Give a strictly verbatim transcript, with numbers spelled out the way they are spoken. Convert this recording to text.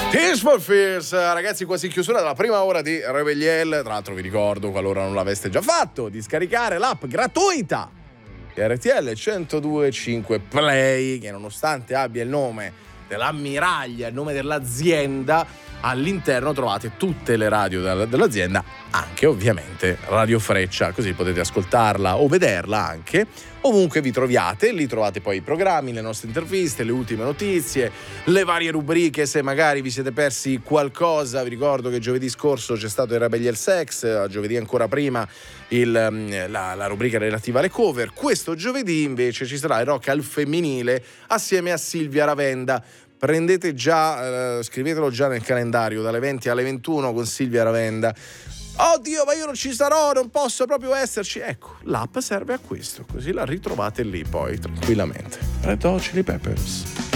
Tears for Fears, ragazzi, quasi in chiusura della prima ora di Rebelliel. Tra l'altro vi ricordo, qualora non l'aveste già fatto, di scaricare l'app gratuita di R T L centodue e cinque Play, che nonostante abbia il nome dell'ammiraglia, il nome dell'azienda, all'interno trovate tutte le radio dell'azienda, anche ovviamente Radio Freccia, così potete ascoltarla o vederla anche ovunque vi troviate. Lì trovate poi i programmi, le nostre interviste, le ultime notizie, le varie rubriche. Se magari vi siete persi qualcosa, vi ricordo che giovedì scorso c'è stato il Rebelliel Sex, giovedì ancora prima il, la, la rubrica relativa alle cover. Questo giovedì invece ci sarà il rock al femminile assieme a Silvia Ravenda. Prendete già, eh, scrivetelo già nel calendario, dalle venti alle ventuno con Silvia Ravenda. Oddio, ma io non ci sarò, non posso proprio esserci. Ecco, l'app serve a questo, così la ritrovate lì poi tranquillamente. Red Hot Chili Peppers.